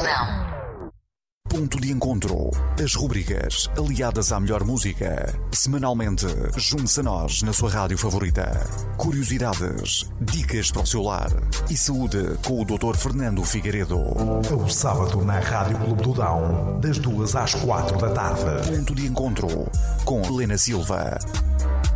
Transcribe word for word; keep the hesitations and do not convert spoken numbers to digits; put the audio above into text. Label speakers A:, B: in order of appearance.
A: Dão.
B: Ponto de encontro. As rubricas aliadas à melhor música. Semanalmente, junte-se a nós na sua rádio favorita. Curiosidades, dicas para o seu lar e saúde com o doutor Fernando Figueiredo.
C: O sábado na Rádio Clube do Dão, das duas às quatro da tarde.
B: Ponto de encontro com Helena Silva.